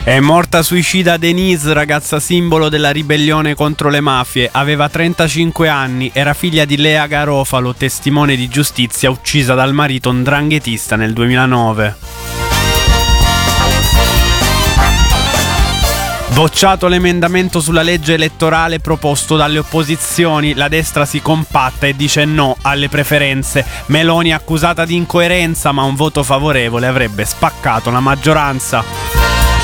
È morta suicida Denise, ragazza simbolo della ribellione contro le mafie. Aveva 35 anni, era figlia di Lea Garofalo, testimone di giustizia uccisa dal marito 'ndranghetista nel 2009. Bocciato l'emendamento sulla legge elettorale proposto dalle opposizioni, la destra si compatta e dice no alle preferenze. Meloni accusata di incoerenza, ma un voto favorevole avrebbe spaccato la maggioranza.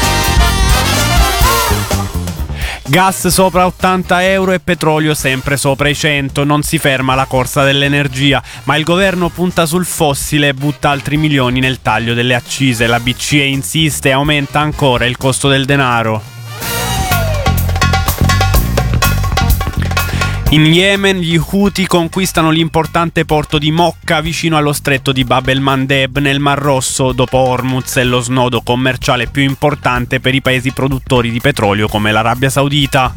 Gas sopra 80 euro e petrolio sempre sopra i 100, non si ferma la corsa dell'energia, ma il governo punta sul fossile e butta altri milioni nel taglio delle accise. La BCE insiste e aumenta ancora il costo del denaro. In Yemen gli Houthi conquistano l'importante porto di Mocca vicino allo stretto di Bab el-Mandeb nel Mar Rosso. Dopo Hormuz è lo snodo commerciale più importante per i paesi produttori di petrolio come l'Arabia Saudita.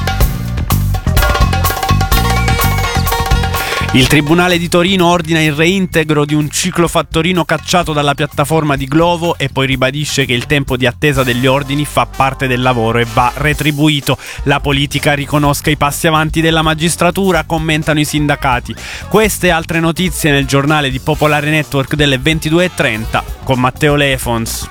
Il Tribunale di Torino ordina il reintegro di un ciclofattorino cacciato dalla piattaforma di Glovo e poi ribadisce che il tempo di attesa degli ordini fa parte del lavoro e va retribuito. La politica riconosca i passi avanti della magistratura, commentano i sindacati. Queste e altre notizie nel giornale di Popolare Network delle 22:30 con Matteo Lefons.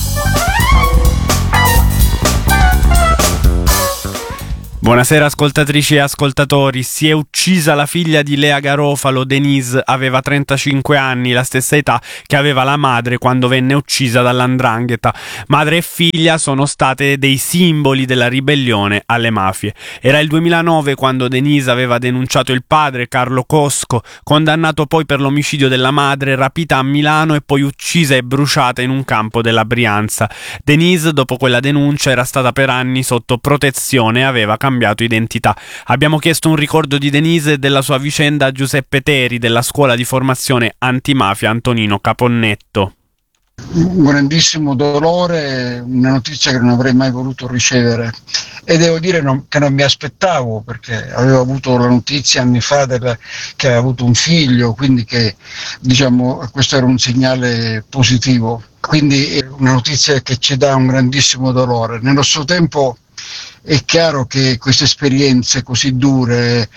Buonasera ascoltatrici e ascoltatori. Si è uccisa la figlia di Lea Garofalo, Denise, aveva 35 anni, la stessa età che aveva la madre quando venne uccisa dall''ndrangheta. Madre e figlia sono state dei simboli della ribellione alle mafie. Era il 2009 quando Denise aveva denunciato il padre, Carlo Cosco, condannato poi per l'omicidio della madre, rapita a Milano e poi uccisa e bruciata in un campo della Brianza. Denise, dopo quella denuncia, era stata per anni sotto protezione e aveva cambiato identità. Abbiamo chiesto un ricordo di Denise e della sua vicenda a Giuseppe Teri della scuola di formazione antimafia Antonino Caponnetto. Un grandissimo dolore, una notizia che non avrei mai voluto ricevere e devo dire che non mi aspettavo, perché avevo avuto la notizia anni fa che aveva avuto un figlio, quindi che questo era un segnale positivo, quindi è una notizia che ci dà un grandissimo dolore. Nello stesso tempo è chiaro che queste esperienze così dure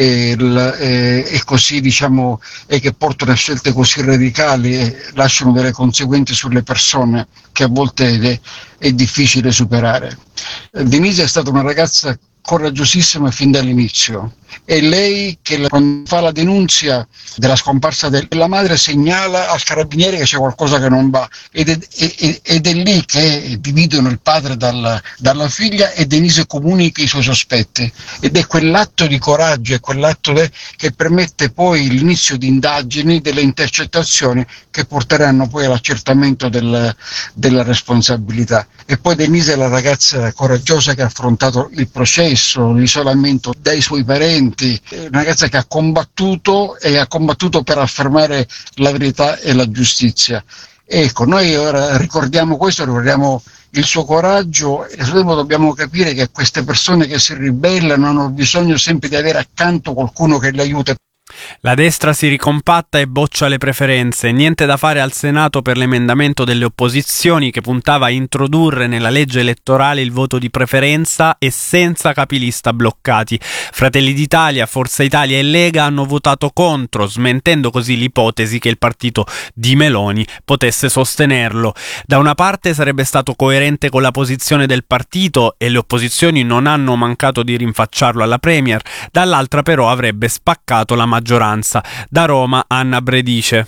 e così e che portano a scelte così radicali lasciano delle conseguenze sulle persone che a volte è difficile superare. Denise è stata una ragazza coraggiosissima fin dall'inizio. È lei che quando fa la denunzia della scomparsa della madre segnala al carabiniere che c'è qualcosa che non va ed è lì che dividono il padre dalla figlia e Denise comunica i suoi sospetti ed è quell'atto di coraggio e quell'atto che permette poi l'inizio di indagini, delle intercettazioni che porteranno poi all'accertamento della responsabilità. E poi Denise è la ragazza coraggiosa che ha affrontato il processo, l'isolamento dai suoi parenti, una ragazza che ha combattuto per affermare la verità e la giustizia. Ecco, noi ora ricordiamo questo, ricordiamo il suo coraggio e dobbiamo capire che queste persone che si ribellano hanno bisogno sempre di avere accanto qualcuno che le aiuta. La destra si ricompatta e boccia le preferenze. Niente da fare al Senato per l'emendamento delle opposizioni che puntava a introdurre nella legge elettorale il voto di preferenza e senza capilista bloccati. Fratelli d'Italia, Forza Italia e Lega hanno votato contro, smentendo così l'ipotesi che il partito di Meloni potesse sostenerlo. Da una parte sarebbe stato coerente con la posizione del partito e le opposizioni non hanno mancato di rinfacciarlo alla Premier, dall'altra però avrebbe spaccato la maggioranza. Da Roma, Anna Bredice.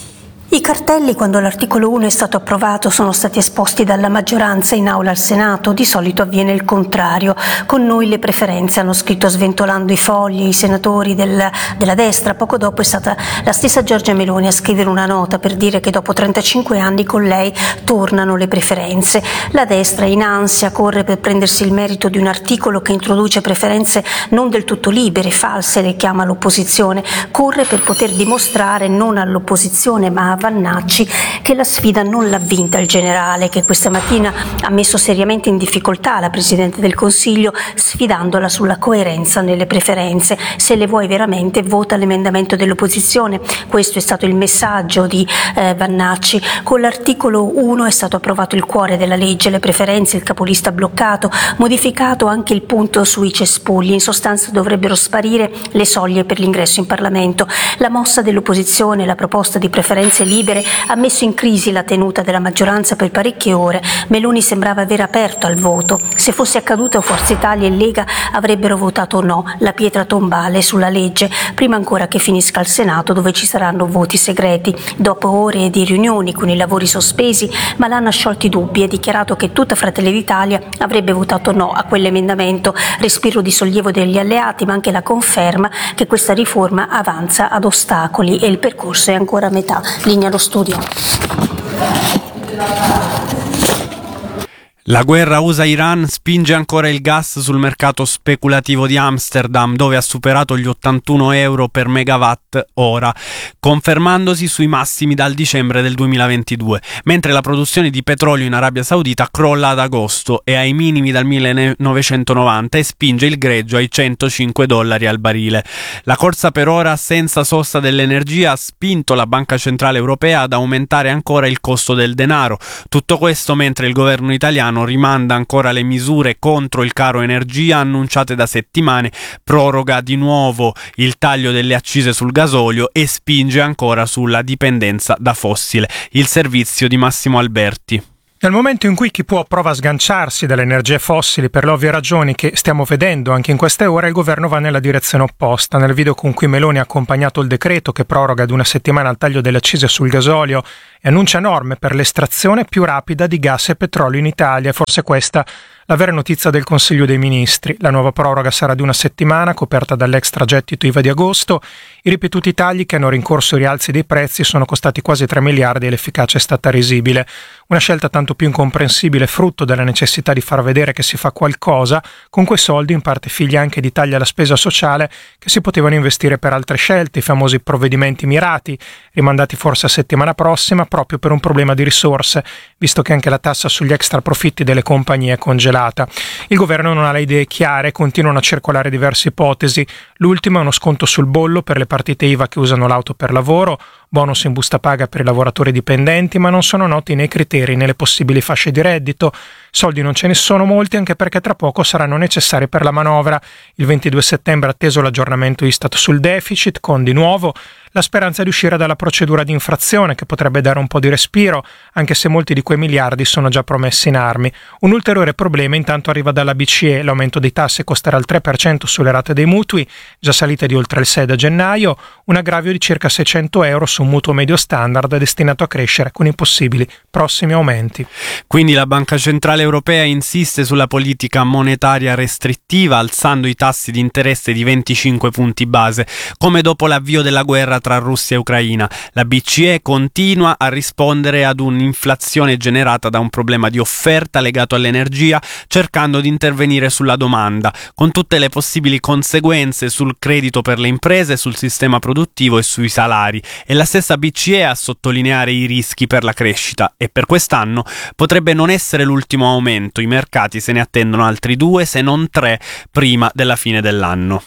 I cartelli, quando l'articolo 1 è stato approvato, sono stati esposti dalla maggioranza in aula al Senato. Di solito avviene il contrario. Con noi le preferenze, hanno scritto sventolando i fogli i senatori della destra. Poco dopo è stata la stessa Giorgia Meloni a scrivere una nota per dire che dopo 35 anni con lei tornano le preferenze. La destra in ansia corre per prendersi il merito di un articolo che introduce preferenze non del tutto libere, false, le chiama l'opposizione. Corre per poter dimostrare non all'opposizione ma a Vannacci che la sfida non l'ha vinta il generale, che questa mattina ha messo seriamente in difficoltà la Presidente del Consiglio sfidandola sulla coerenza nelle preferenze. Se le vuoi veramente, vota l'emendamento dell'opposizione. Questo è stato il messaggio di Vannacci. Con l'articolo 1 è stato approvato il cuore della legge, le preferenze, il capolista bloccato, modificato anche il punto sui cespugli. In sostanza dovrebbero sparire le soglie per l'ingresso in Parlamento. La mossa dell'opposizione, la proposta di preferenze libere, ha messo in crisi la tenuta della maggioranza per parecchie ore. Meloni sembrava aver aperto al voto. Se fosse accaduto, Forza Italia e Lega avrebbero votato no, la pietra tombale sulla legge, prima ancora che finisca al Senato, dove ci saranno voti segreti. Dopo ore di riunioni con i lavori sospesi, Malan ha sciolto i dubbi e dichiarato che tutta Fratelli d'Italia avrebbe votato no a quell'emendamento. Respiro di sollievo degli alleati, ma anche la conferma che questa riforma avanza ad ostacoli e il percorso è ancora a metà. Linea allo studio. La guerra USA-Iran spinge ancora il gas sul mercato speculativo di Amsterdam, dove ha superato gli 81 euro per megawatt ora, confermandosi sui massimi dal dicembre del 2022, mentre la produzione di petrolio in Arabia Saudita crolla ad agosto e ai minimi dal 1990 e spinge il greggio ai $105 al barile. La corsa per ora senza sosta dell'energia ha spinto la Banca Centrale Europea ad aumentare ancora il costo del denaro. Tutto questo mentre il governo italiano rimanda ancora le misure contro il caro energia annunciate da settimane, proroga di nuovo il taglio delle accise sul gasolio e spinge ancora sulla dipendenza da fossile. Il servizio di Massimo Alberti. Nel momento in cui chi può prova a sganciarsi dalle energie fossili per le ovvie ragioni che stiamo vedendo anche in queste ore, il governo va nella direzione opposta. Nel video con cui Meloni ha accompagnato il decreto che proroga ad una settimana il taglio delle accise sul gasolio e annuncia norme per l'estrazione più rapida di gas e petrolio in Italia, forse questa la vera notizia del Consiglio dei Ministri. La nuova proroga sarà di una settimana, coperta dall'extragettito IVA di agosto. I ripetuti tagli che hanno rincorso i rialzi dei prezzi sono costati quasi 3 miliardi e l'efficacia è stata risibile. Una scelta tanto più incomprensibile, frutto della necessità di far vedere che si fa qualcosa con quei soldi, in parte figli anche di tagli alla spesa sociale, che si potevano investire per altre scelte, i famosi provvedimenti mirati, rimandati forse a settimana prossima proprio per un problema di risorse, visto che anche la tassa sugli extra profitti delle compagnie è congelata. Il governo non ha le idee chiare, continuano a circolare diverse ipotesi. L'ultima è uno sconto sul bollo per le partite IVA che usano l'auto per lavoro, bonus in busta paga per i lavoratori dipendenti, ma non sono noti né i criteri né le possibili fasce di reddito. Soldi non ce ne sono molti, anche perché tra poco saranno necessari per la manovra. Il 22 settembre è atteso l'aggiornamento Istat sul deficit, con di nuovo la speranza di uscire dalla procedura di infrazione, che potrebbe dare un po' di respiro, anche se molti di quei miliardi sono già promessi in armi. Un ulteriore problema intanto arriva dalla BCE. L'aumento dei tassi costerà il 3% sulle rate dei mutui, già salite di oltre il 6 da gennaio, un aggravio di circa 600 euro su un mutuo medio standard destinato a crescere con i possibili prossimi aumenti. Quindi la Banca Centrale Europea insiste sulla politica monetaria restrittiva, alzando i tassi di interesse di 25 punti base, come dopo l'avvio della guerra tra Russia e Ucraina. La BCE continua a rispondere ad un'inflazione generata da un problema di offerta legato all'energia, cercando di intervenire sulla domanda, con tutte le possibili conseguenze sul credito per le imprese, sul sistema produttivo e sui salari. E la stessa BCE a sottolineare i rischi per la crescita, e per quest'anno potrebbe non essere l'ultimo aumento. I mercati se ne attendono altri 2, se non 3, prima della fine dell'anno.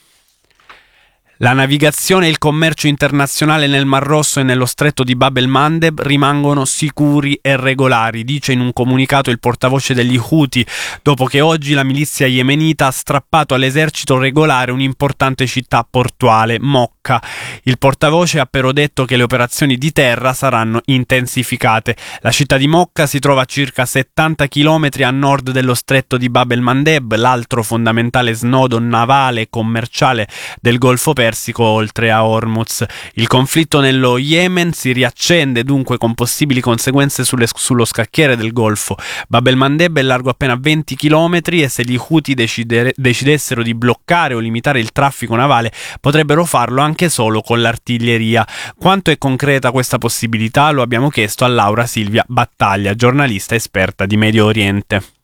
La navigazione e il commercio internazionale nel Mar Rosso e nello stretto di Bab el-Mandeb rimangono sicuri e regolari, dice in un comunicato il portavoce degli Houthi, dopo che oggi la milizia yemenita ha strappato all'esercito regolare un'importante città portuale, Mocca. Il portavoce ha però detto che le operazioni di terra saranno intensificate. La città di Mocca si trova a circa 70 km a nord dello stretto di Bab el-Mandeb, l'altro fondamentale snodo navale e commerciale del Golfo Persico oltre a Hormuz. Il conflitto nello Yemen si riaccende dunque con possibili conseguenze sullo scacchiere del Golfo. Bab el-Mandeb è largo appena 20 km e se gli Houthi decidessero di bloccare o limitare il traffico navale potrebbero farlo anche solo con l'artiglieria. Quanto è concreta questa possibilità? Lo abbiamo chiesto a Laura Silvia Battaglia, giornalista esperta di Medio Oriente.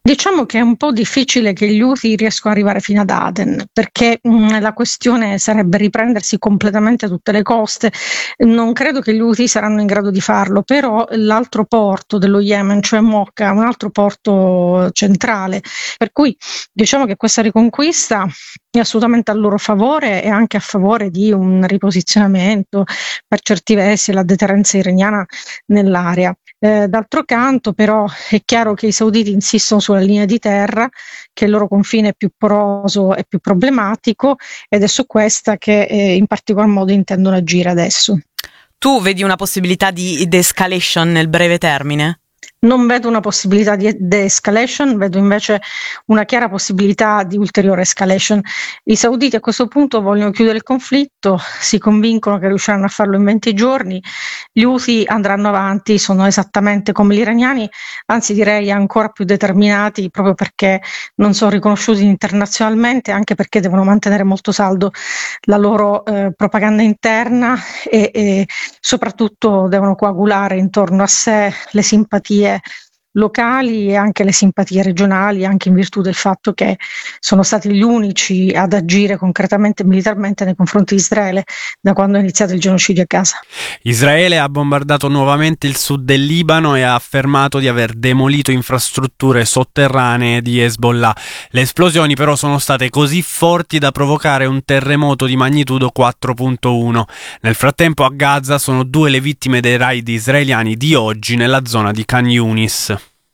Diciamo che è un po' difficile che gli Houthi riescano ad arrivare fino ad Aden, perché la questione sarebbe riprendersi completamente tutte le coste. Non credo che gli Houthi saranno in grado di farlo, però l'altro porto dello Yemen, cioè Mocca, è un altro porto centrale, per cui diciamo che questa riconquista è assolutamente a loro favore e anche a favore di un riposizionamento per certi versi la deterrenza iraniana nell'area. D'altro canto però è chiaro che i sauditi insistono sulla linea di terra, che il loro confine è più poroso e più problematico, ed è su questa che in particolar modo intendono agire adesso. Tu vedi una possibilità di de-escalation nel breve termine? Non vedo una possibilità di de-escalation, vedo invece una chiara possibilità di ulteriore escalation. I sauditi a questo punto vogliono chiudere il conflitto, si convincono che riusciranno a farlo in 20 giorni, gli Houthi andranno avanti, sono esattamente come gli iraniani, anzi direi ancora più determinati proprio perché non sono riconosciuti internazionalmente, anche perché devono mantenere molto saldo la loro propaganda interna e soprattutto devono coagulare intorno a sé le simpatie locali e anche le simpatie regionali, anche in virtù del fatto che sono stati gli unici ad agire concretamente militarmente nei confronti di Israele da quando è iniziato il genocidio a Gaza. Israele ha bombardato nuovamente il sud del Libano e ha affermato di aver demolito infrastrutture sotterranee di Hezbollah. Le esplosioni però sono state così forti da provocare un terremoto di magnitudo 4.1. Nel frattempo a Gaza sono 2 le vittime dei raid israeliani di oggi nella zona di Khan Yunis.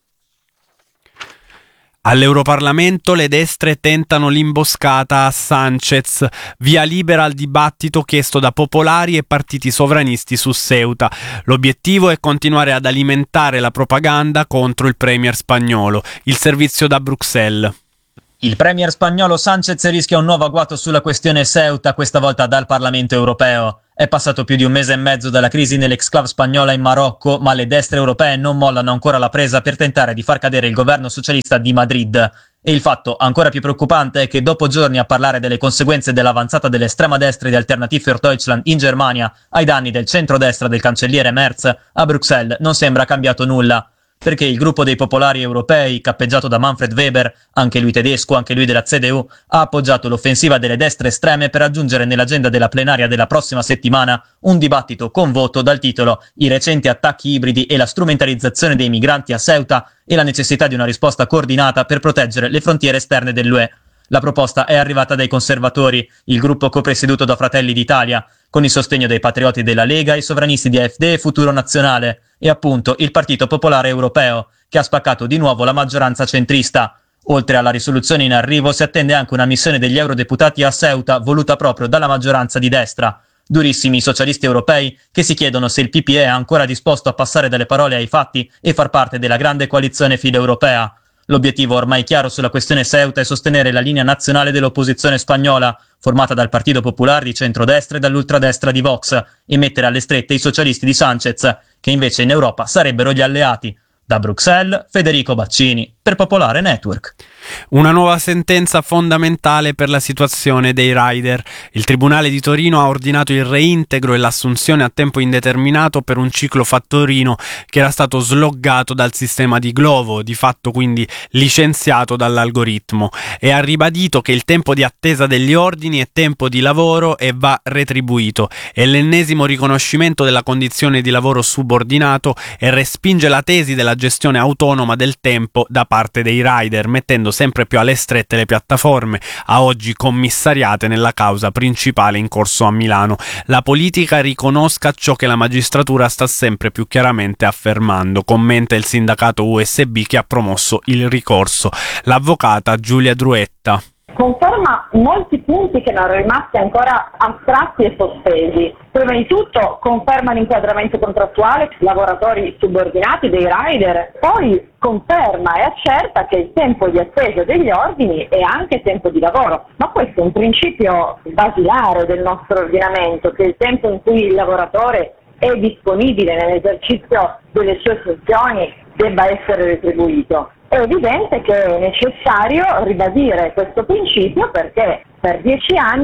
All'Europarlamento le destre tentano l'imboscata a Sánchez, via libera al dibattito chiesto da popolari e partiti sovranisti su Ceuta. L'obiettivo è continuare ad alimentare la propaganda contro il premier spagnolo. Il servizio da Bruxelles. Il premier spagnolo Sánchez rischia un nuovo agguato sulla questione Ceuta, questa volta dal Parlamento europeo. È passato più di un mese e mezzo dalla crisi nell'exclave spagnola in Marocco, ma le destre europee non mollano ancora la presa per tentare di far cadere il governo socialista di Madrid. E il fatto ancora più preoccupante è che dopo giorni a parlare delle conseguenze dell'avanzata dell'estrema destra di Alternative für Deutschland in Germania ai danni del centrodestra del cancelliere Merz, a Bruxelles non sembra cambiato nulla. Perché il gruppo dei popolari europei, cappeggiato da Manfred Weber, anche lui tedesco, anche lui della CDU, ha appoggiato l'offensiva delle destre estreme per aggiungere nell'agenda della plenaria della prossima settimana un dibattito con voto dal titolo «I recenti attacchi ibridi e la strumentalizzazione dei migranti a Ceuta e la necessità di una risposta coordinata per proteggere le frontiere esterne dell'UE». La proposta è arrivata dai conservatori, il gruppo copresieduto da Fratelli d'Italia, con il sostegno dei patrioti della Lega, i sovranisti di AfD e Futuro Nazionale, e appunto il Partito Popolare Europeo, che ha spaccato di nuovo la maggioranza centrista. Oltre alla risoluzione in arrivo si attende anche una missione degli eurodeputati a Ceuta voluta proprio dalla maggioranza di destra. Durissimi i socialisti europei che si chiedono se il PPE è ancora disposto a passare dalle parole ai fatti e far parte della grande coalizione filoeuropea. L'obiettivo ormai chiaro sulla questione Ceuta è sostenere la linea nazionale dell'opposizione spagnola, formata dal Partito Popolare di centrodestra e dall'ultradestra di Vox, e mettere alle strette i socialisti di Sánchez, che invece in Europa sarebbero gli alleati. Da Bruxelles, Federico Baccini, per Popolare Network. Una nuova sentenza fondamentale per la situazione dei rider. Il Tribunale di Torino ha ordinato il reintegro e l'assunzione a tempo indeterminato per un ciclo fattorino che era stato sloggato dal sistema di Glovo, di fatto quindi licenziato dall'algoritmo, e ha ribadito che il tempo di attesa degli ordini è tempo di lavoro e va retribuito. È l'ennesimo riconoscimento della condizione di lavoro subordinato e respinge la tesi della gestione autonoma del tempo da parte dei rider, mettendo sempre più alle strette le piattaforme, a oggi commissariate nella causa principale in corso a Milano. La politica riconosca ciò che la magistratura sta sempre più chiaramente affermando, commenta il sindacato USB che ha promosso il ricorso. L'avvocata Giulia Druetta. Conferma molti punti che erano rimasti ancora astratti e sospesi. Prima di tutto conferma l'inquadramento contrattuale lavoratori subordinati dei rider, poi conferma e accerta che il tempo di attesa degli ordini è anche tempo di lavoro. Ma questo è un principio basilare del nostro ordinamento, che il tempo in cui il lavoratore è disponibile nell'esercizio delle sue funzioni debba essere retribuito. È evidente che è necessario ribadire questo principio perché per 10 anni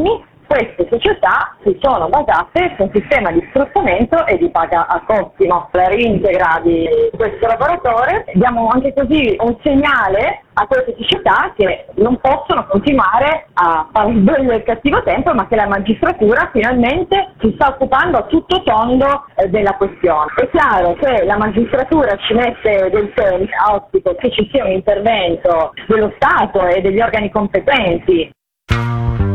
queste società si sono basate su un sistema di sfruttamento e di paga a cottimo. La reintegra di questo lavoratore, diamo anche così un segnale a queste società che non possono continuare a fare il bello e il cattivo tempo, ma che la magistratura finalmente si sta occupando a tutto tondo della questione. È chiaro che la magistratura ci mette del tempo, auspico che ci sia un intervento dello Stato e degli organi competenti.